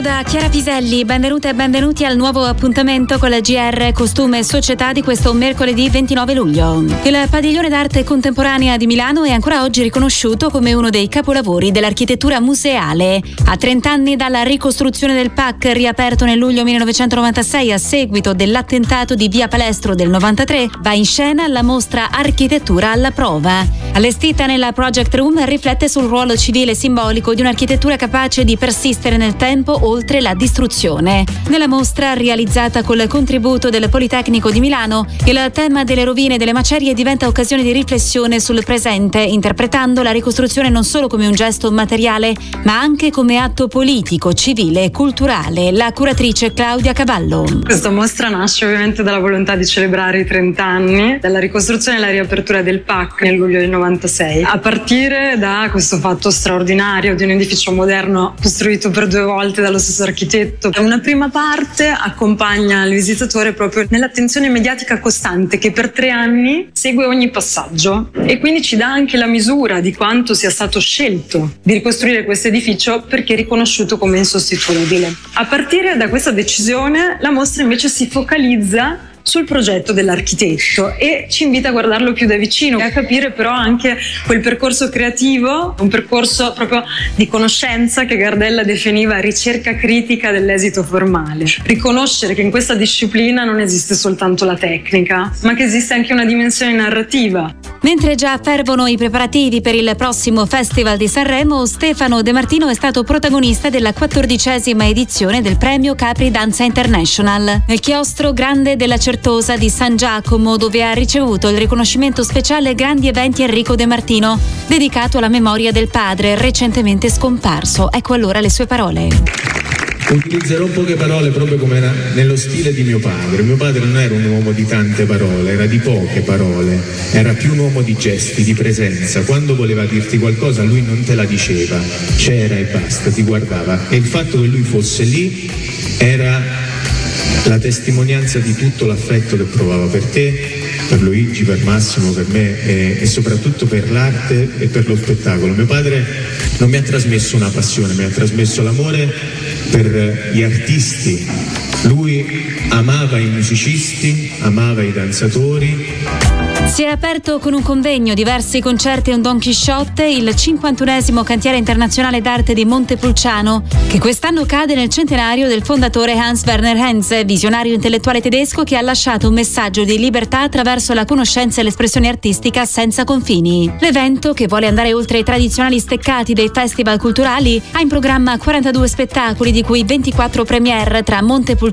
da Chiara Piselli, benvenute e benvenuti al nuovo appuntamento con la GR Costume e Società di questo mercoledì 29 luglio. Il Padiglione d'Arte Contemporanea di Milano è ancora oggi riconosciuto come uno dei capolavori dell'architettura museale. A 30 anni dalla ricostruzione del PAC, riaperto nel luglio 1996 a seguito dell'attentato di Via Palestro del 93, va in scena la mostra Architettura alla prova. Allestita nella Project Room, riflette sul ruolo civile e simbolico di un'architettura capace di persistere nel tempo oltre la distruzione. Nella mostra, realizzata col contributo del Politecnico di Milano, il tema delle rovine e delle macerie diventa occasione di riflessione sul presente, interpretando la ricostruzione non solo come un gesto materiale, ma anche come atto politico, civile e culturale. La curatrice Claudia Cavallo. Questa mostra nasce ovviamente dalla volontà di celebrare i 30 anni dalla ricostruzione e la riapertura del PAC nel luglio del 96, a partire da questo fatto straordinario di un edificio moderno costruito per 2 volte dallo stesso architetto. Una prima parte accompagna il visitatore proprio nell'attenzione mediatica costante che per 3 anni segue ogni passaggio e quindi ci dà anche la misura di quanto sia stato scelto di ricostruire questo edificio perché è riconosciuto come insostituibile. A partire da questa decisione la mostra invece si focalizza sul progetto dell'architetto e ci invita a guardarlo più da vicino e a capire però anche quel percorso creativo, un percorso proprio di conoscenza che Gardella definiva ricerca critica dell'esito formale. Riconoscere che in questa disciplina non esiste soltanto la tecnica, ma che esiste anche una dimensione narrativa. Mentre già fervono i preparativi per il prossimo Festival di Sanremo, Stefano De Martino è stato protagonista della 14ª edizione del premio Capri Danza International nel chiostro grande della Certosa di San Giacomo, dove ha ricevuto il riconoscimento speciale Grandi Eventi Enrico De Martino, dedicato alla memoria del padre recentemente scomparso. Ecco allora le sue parole. Utilizzerò poche parole proprio come era nello stile di mio padre. Mio padre non era un uomo di tante parole, era di poche parole, era più un uomo di gesti, di presenza. Quando voleva dirti qualcosa lui non te la diceva, c'era e basta, ti guardava. E il fatto che lui fosse lì era la testimonianza di tutto l'affetto che provava per te, per Luigi, per Massimo, per me e soprattutto per l'arte e per lo spettacolo. Mio padre non mi ha trasmesso una passione, mi ha trasmesso l'amore per gli artisti. Lui amava i musicisti, amava i danzatori. Si è aperto con un convegno, diversi concerti e un Don Chisciotte il 51esimo Cantiere Internazionale d'Arte di Montepulciano, che quest'anno cade nel centenario del fondatore Hans Werner Henze, visionario intellettuale tedesco che ha lasciato un messaggio di libertà attraverso la conoscenza e l'espressione artistica senza confini. L'evento, che vuole andare oltre i tradizionali steccati dei festival culturali, ha in programma 42 spettacoli, di cui 24 premiere tra Montepulciano